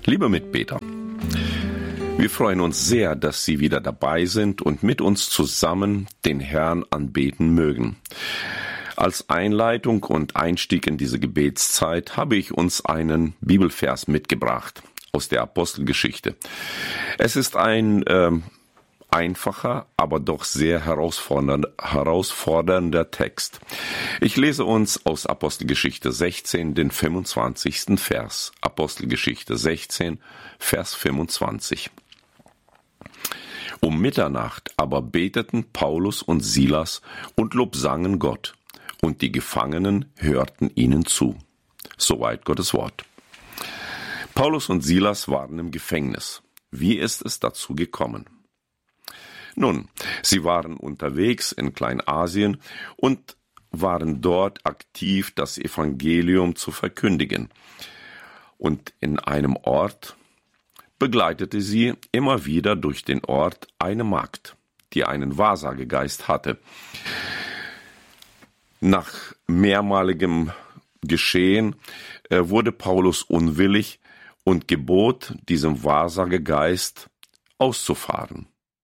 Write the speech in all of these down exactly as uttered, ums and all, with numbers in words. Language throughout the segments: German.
Liebe Mitbeter, wir freuen uns sehr, dass Sie wieder dabei sind und mit uns zusammen den Herrn anbeten mögen. Als Einleitung und Einstieg in diese Gebetszeit habe ich uns einen Bibelvers mitgebracht aus der Apostelgeschichte. Es ist ein äh, einfacher, aber doch sehr herausfordernder, herausfordernder Text. Ich lese uns aus Apostelgeschichte sechzehn den fünfundzwanzigsten Vers. Apostelgeschichte sechzehn, Vers fünfundzwanzig. Um Mitternacht aber beteten Paulus und Silas und lobsangen Gott, und die Gefangenen hörten ihnen zu. Soweit Gottes Wort. Paulus und Silas waren im Gefängnis. Wie ist es dazu gekommen? Nun, sie waren unterwegs in Kleinasien und waren dort aktiv, das Evangelium zu verkündigen. Und in einem Ort begleitete sie immer wieder durch den Ort eine Magd, die einen Wahrsagegeist hatte. Nach mehrmaligem Geschehen äh, wurde Paulus unwillig und gebot diesem Wahrsagegeist auszufahren.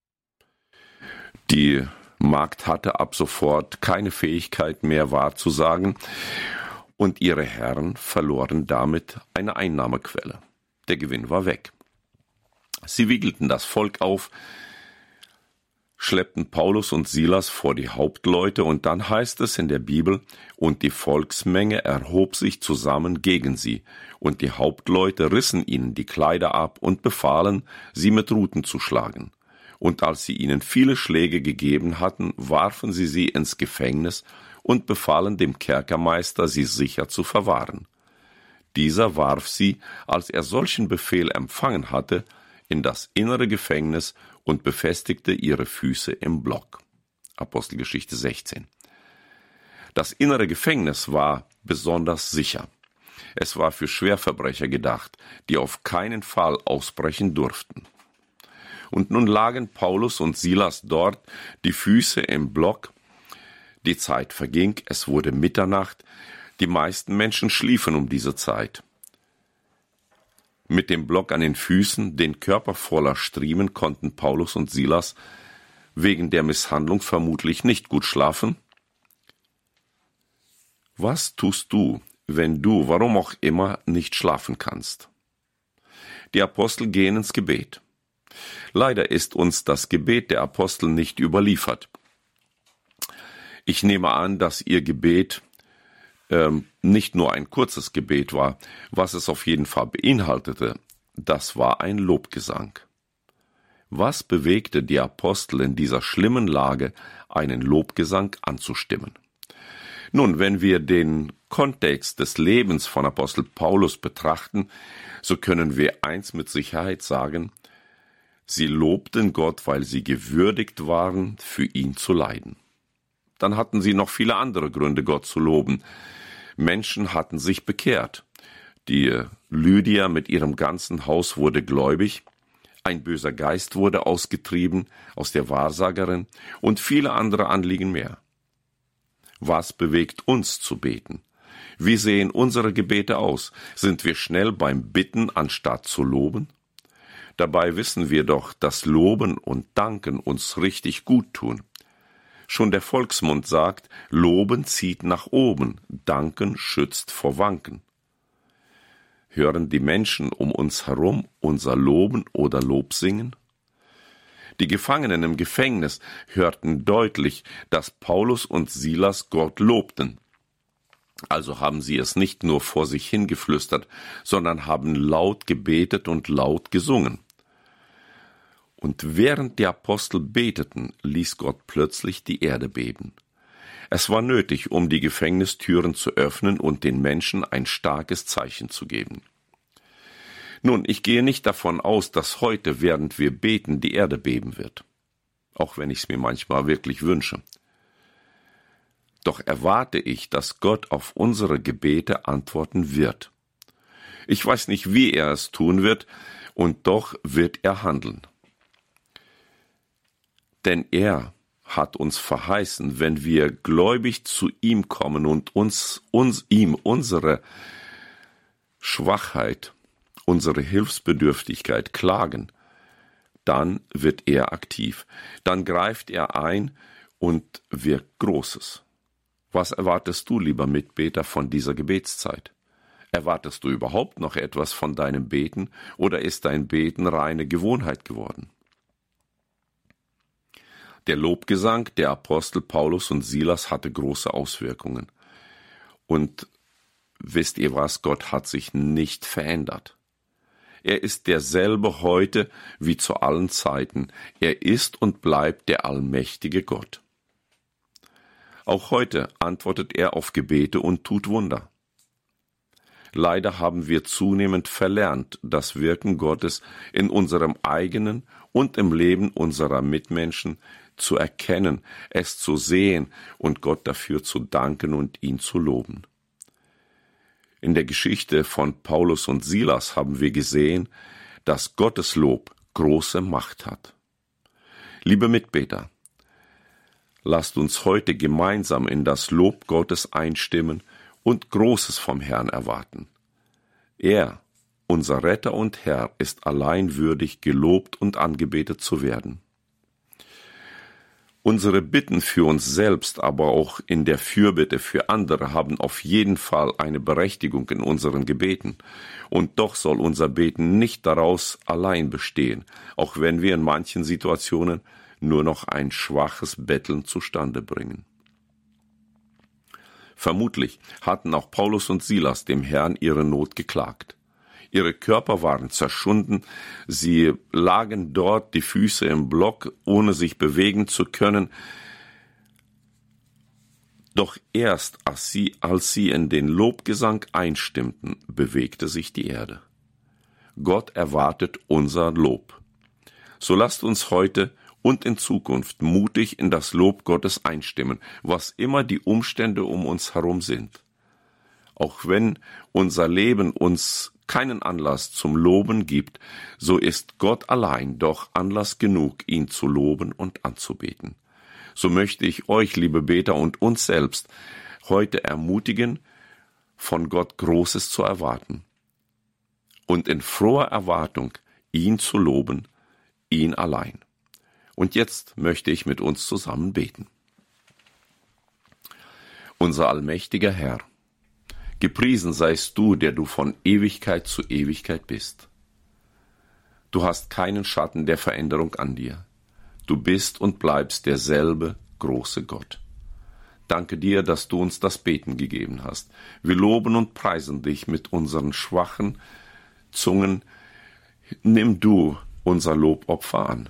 Die Magd hatte ab sofort keine Fähigkeit mehr wahrzusagen und ihre Herren verloren damit eine Einnahmequelle. Der Gewinn war weg. Sie wiegelten das Volk auf, schleppten Paulus und Silas vor die Hauptleute und dann heißt es in der Bibel, und die Volksmenge erhob sich zusammen gegen sie und die Hauptleute rissen ihnen die Kleider ab und befahlen, sie mit Ruten zu schlagen. Und als sie ihnen viele Schläge gegeben hatten, warfen sie sie ins Gefängnis und befahlen dem Kerkermeister, sie sicher zu verwahren. Dieser warf sie, als er solchen Befehl empfangen hatte, in das innere Gefängnis und befestigte ihre Füße im Block. Apostelgeschichte sechzehn. Das innere Gefängnis war besonders sicher. Es war für Schwerverbrecher gedacht, die auf keinen Fall ausbrechen durften. Und nun lagen Paulus und Silas dort, die Füße im Block. Die Zeit verging, es wurde Mitternacht. Die meisten Menschen schliefen um diese Zeit. Mit dem Block an den Füßen, den Körper voller Striemen, konnten Paulus und Silas wegen der Misshandlung vermutlich nicht gut schlafen. Was tust du, wenn du, warum auch immer, nicht schlafen kannst? Die Apostel gehen ins Gebet. Leider ist uns das Gebet der Apostel nicht überliefert. Ich nehme an, dass ihr Gebet ähm, nicht nur ein kurzes Gebet war. Was es auf jeden Fall beinhaltete, das war ein Lobgesang. Was bewegte die Apostel in dieser schlimmen Lage, einen Lobgesang anzustimmen? Nun, wenn wir den Kontext des Lebens von Apostel Paulus betrachten, so können wir eins mit Sicherheit sagen: Sie lobten Gott, weil sie gewürdigt waren, für ihn zu leiden. Dann hatten sie noch viele andere Gründe, Gott zu loben. Menschen hatten sich bekehrt. Die Lydia mit ihrem ganzen Haus wurde gläubig. Ein böser Geist wurde ausgetrieben aus der Wahrsagerin und viele andere Anliegen mehr. Was bewegt uns zu beten? Wie sehen unsere Gebete aus? Sind wir schnell beim Bitten, anstatt zu loben? Dabei wissen wir doch, dass Loben und Danken uns richtig gut tun. Schon der Volksmund sagt, Loben zieht nach oben, Danken schützt vor Wanken. Hören die Menschen um uns herum unser Loben oder Lobsingen? Die Gefangenen im Gefängnis hörten deutlich, dass Paulus und Silas Gott lobten. Also haben sie es nicht nur vor sich hingeflüstert, sondern haben laut gebetet und laut gesungen. Und während die Apostel beteten, ließ Gott plötzlich die Erde beben. Es war nötig, um die Gefängnistüren zu öffnen und den Menschen ein starkes Zeichen zu geben. Nun, ich gehe nicht davon aus, dass heute, während wir beten, die Erde beben wird. Auch wenn ich es mir manchmal wirklich wünsche. Doch erwarte ich, dass Gott auf unsere Gebete antworten wird. Ich weiß nicht, wie er es tun wird, und doch wird er handeln. Denn er hat uns verheißen, wenn wir gläubig zu ihm kommen und uns, uns ihm unsere Schwachheit unsere Hilfsbedürftigkeit klagen, dann wird er aktiv. Dann greift er ein und wirkt Großes. Was erwartest du, lieber Mitbeter, von dieser Gebetszeit? Erwartest du überhaupt noch etwas von deinem Beten oder ist dein Beten reine Gewohnheit geworden? Der Lobgesang der Apostel Paulus und Silas hatte große Auswirkungen. Und wisst ihr was? Gott hat sich nicht verändert. Er ist derselbe heute wie zu allen Zeiten. Er ist und bleibt der allmächtige Gott. Auch heute antwortet er auf Gebete und tut Wunder. Leider haben wir zunehmend verlernt, das Wirken Gottes in unserem eigenen und im Leben unserer Mitmenschen zu erkennen, es zu sehen und Gott dafür zu danken und ihn zu loben. In der Geschichte von Paulus und Silas haben wir gesehen, dass Gottes Lob große Macht hat. Liebe Mitbeter, lasst uns heute gemeinsam in das Lob Gottes einstimmen und Großes vom Herrn erwarten. Er, unser Retter und Herr, ist allein würdig, gelobt und angebetet zu werden. Unsere Bitten für uns selbst, aber auch in der Fürbitte für andere haben auf jeden Fall eine Berechtigung in unseren Gebeten. Und doch soll unser Beten nicht daraus allein bestehen, auch wenn wir in manchen Situationen nur noch ein schwaches Betteln zustande bringen. Vermutlich hatten auch Paulus und Silas dem Herrn ihre Not geklagt. Ihre Körper waren zerschunden, sie lagen dort, die Füße im Block, ohne sich bewegen zu können. Doch erst als sie, als sie in den Lobgesang einstimmten, bewegte sich die Erde. Gott erwartet unser Lob. So lasst uns heute und in Zukunft mutig in das Lob Gottes einstimmen, was immer die Umstände um uns herum sind. Auch wenn unser Leben uns keinen Anlass zum Loben gibt, so ist Gott allein doch Anlass genug, ihn zu loben und anzubeten. So möchte ich euch, liebe Beter, und uns selbst heute ermutigen, von Gott Großes zu erwarten und in froher Erwartung ihn zu loben, ihn allein. Und jetzt möchte ich mit uns zusammen beten. Unser allmächtiger Herr, gepriesen seist du, der du von Ewigkeit zu Ewigkeit bist. Du hast keinen Schatten der Veränderung an dir. Du bist und bleibst derselbe große Gott. Danke dir, dass du uns das Beten gegeben hast. Wir loben und preisen dich mit unseren schwachen Zungen. Nimm du unser Lobopfer an.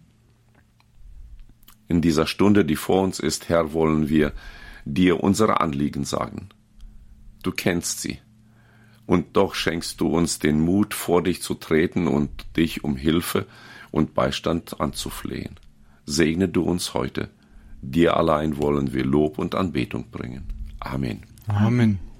In dieser Stunde, die vor uns ist, Herr, wollen wir dir unsere Anliegen sagen. Du kennst sie, und doch schenkst du uns den Mut, vor dich zu treten und dich um Hilfe und Beistand anzuflehen. Segne du uns heute. Dir allein wollen wir Lob und Anbetung bringen. Amen. Amen.